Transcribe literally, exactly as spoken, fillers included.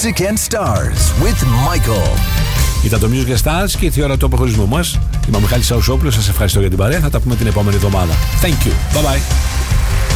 Music and Stars with Michael. Ήταν το Music and Stars και ήρθε η ώρα του αποχωρισμού μας. Είμαι ο Μιχάλης Σαουσόπουλος, σας ευχαριστώ για την παρέα. Θα τα πούμε την επόμενη εβδομάδα. Thank you. Bye bye.